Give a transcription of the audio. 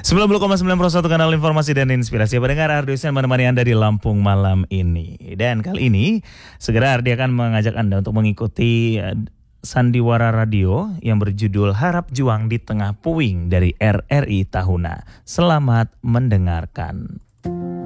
90,9 kanal informasi dan inspirasi. Pendengar Ardiusen menemani Anda di Lampung malam ini. Dan kali ini segera Ardi akan mengajak Anda untuk mengikuti sandiwara radio yang berjudul Harap Juang di Tengah Puing dari RRI Tahuna. Selamat mendengarkan.